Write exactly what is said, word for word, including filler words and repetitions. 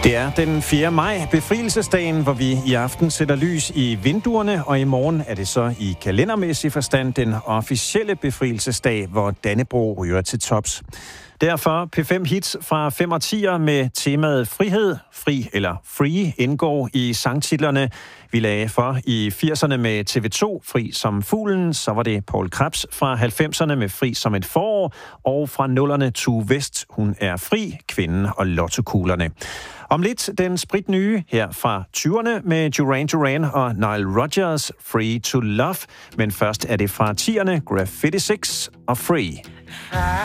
Det er den fjerde maj, befrielsesdagen, hvor vi i aften sætter lys i vinduerne, og i morgen er det så i kalendermæssig forstand den officielle befrielsesdag, hvor Dannebrog ryger til tops. Derfor P fem hits fra fem og tier med temaet frihed, fri eller free, indgår i sangtitlerne. Vi lagde for i firserne med T V to, Fri som fuglen, så var det Poul Krebs fra halvfemserne med Fri som et forår, og fra nullerne Tue West, Hun er fri, Kvinden og Lottokuglerne. Om lidt den spritnye her fra tyverne med Duran Duran og Nile Rodgers, Free to Love, men først er det fra tierne, Graffiti Six og Free.